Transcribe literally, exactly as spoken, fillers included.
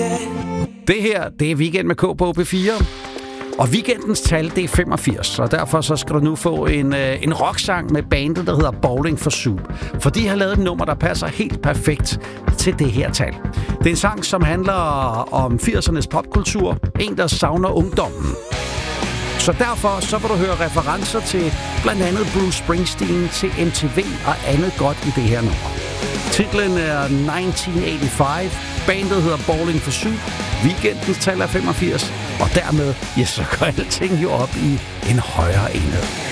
Det her, det er Weekend med K på P fire. Og weekendens tal, det er femogfirs, og derfor så skal du nu få en, øh, en rocksang med bandet, der hedder Bowling for Soup. For de har lavet et nummer, der passer helt perfekt til det her tal. Det er en sang, som handler om firsernes popkultur. En, der savner ungdommen. Så derfor så vil du høre referencer til blandt andet Bruce Springsteen, til M T V og andet godt i det her nummer. Titlen er nitten otteoghalvfems, bandet hedder Bowling for Soup, weekendens tal er femogfirs, og dermed, ja, så går alting jo op i en højere enhed.